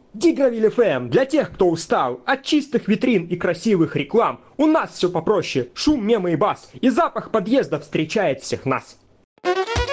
Дигравиль FM для тех, кто устал от чистых витрин и красивых реклам. У нас все попроще: шум, мемы и бас, и запах подъезда встречает всех нас.